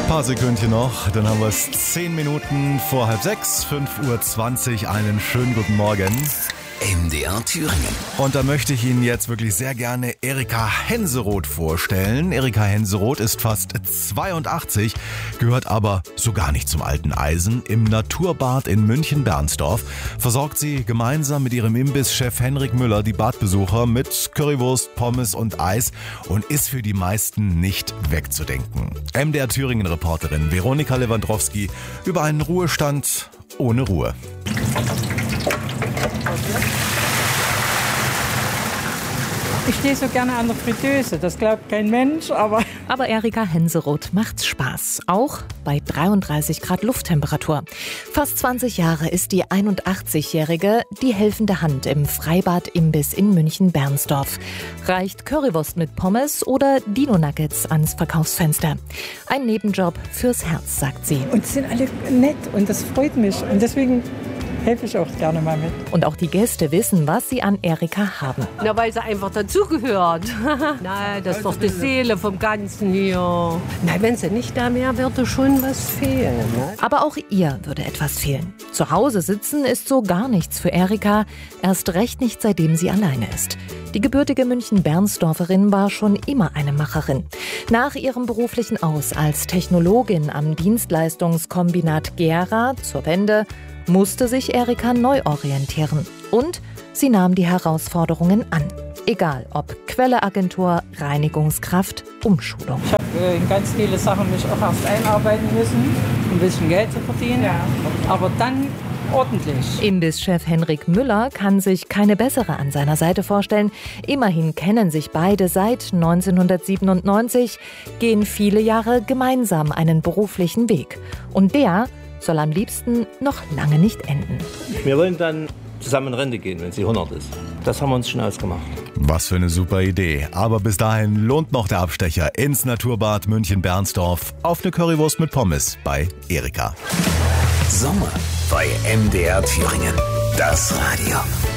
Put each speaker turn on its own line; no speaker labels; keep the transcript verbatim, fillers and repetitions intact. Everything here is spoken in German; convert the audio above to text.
Ein paar Sekündchen noch, dann haben wir es zehn Minuten vor halb sechs, fünf Uhr zwanzig. Einen schönen guten Morgen.
M D R Thüringen.
Und da möchte ich Ihnen jetzt wirklich sehr gerne Erika Henseroth vorstellen. Erika Henseroth ist fast zweiundachtzig, gehört aber so gar nicht zum alten Eisen. Im Naturbad in München-Bernsdorf versorgt sie gemeinsam mit ihrem Imbisschef Henrik Müller die Badbesucher mit Currywurst, Pommes und Eis und ist für die meisten nicht wegzudenken. M D R Thüringen-Reporterin Veronika Lewandowski über einen Ruhestand ohne Ruhe.
Ich stehe so gerne an der Fritteuse, das glaubt kein Mensch, aber...
Aber Erika Henseroth macht's Spaß, auch bei dreiunddreißig Grad Lufttemperatur. Fast zwanzig Jahre ist die einundachtzigjährige die helfende Hand im Freibad-Imbiss in München-Bernsdorf. Reicht Currywurst mit Pommes oder Dino-Nuggets ans Verkaufsfenster. Ein Nebenjob fürs Herz, sagt sie.
Und sie sind alle nett und das freut mich und deswegen... helfe ich auch gerne mal mit.
Und auch die Gäste wissen, was sie an Erika haben.
Na, weil sie einfach dazugehört. Na, das ist doch die Seele vom Ganzen hier. Na, wenn sie nicht da wäre, würde schon was fehlen. Ne?
Aber auch ihr würde etwas fehlen. Zu Hause sitzen ist so gar nichts für Erika. Erst recht nicht, seitdem sie alleine ist. Die gebürtige München-Bernsdorferin war schon immer eine Macherin. Nach ihrem beruflichen Aus als Technologin am Dienstleistungskombinat Gera zur Wende musste sich Erika neu orientieren. Und sie nahm die Herausforderungen an. Egal ob Quelleagentur, Reinigungskraft, Umschulung.
Ich habe äh, in ganz viele Sachen mich auch erst einarbeiten müssen, um ein bisschen Geld zu verdienen. Ja. Aber dann ordentlich.
Imbisschef Henrik Müller kann sich keine bessere an seiner Seite vorstellen. Immerhin kennen sich beide seit neunzehnhundertsiebenundneunzig, gehen viele Jahre gemeinsam einen beruflichen Weg. Und der soll am liebsten noch lange nicht enden.
Wir wollen dann zusammen in Rente gehen, wenn sie hundert ist. Das haben wir uns schon ausgemacht.
Was für eine super Idee. Aber bis dahin lohnt noch der Abstecher ins Naturbad München-Bernsdorf auf eine Currywurst mit Pommes bei Erika.
Sommer bei M D R Thüringen. Das Radio.